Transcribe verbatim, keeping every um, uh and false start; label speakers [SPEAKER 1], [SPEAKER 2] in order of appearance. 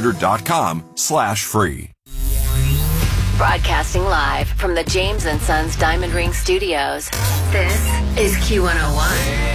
[SPEAKER 1] hundred.com slash free.
[SPEAKER 2] Broadcasting live from the James and Sons Diamond Ring Studios. This is Q one oh one.